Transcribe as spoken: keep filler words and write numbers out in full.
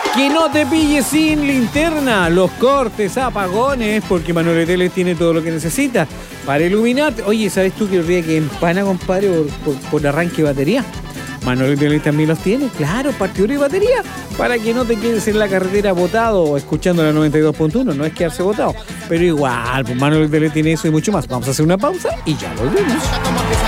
Que no te pilles sin linterna, los cortes, apagones, porque Manuel Teles tiene todo lo que necesitas para iluminarte. Oye, ¿sabes tú que el día que empana, compadre, por, por, por arranque de batería? Manuel Teles también los tiene, claro, partidura y batería, para que no te quedes en la carretera botado o escuchando la noventa y dos punto uno, no es quedarse botado, pero igual, pues Manuel Teles tiene eso y mucho más. Vamos a hacer una pausa y ya volvemos.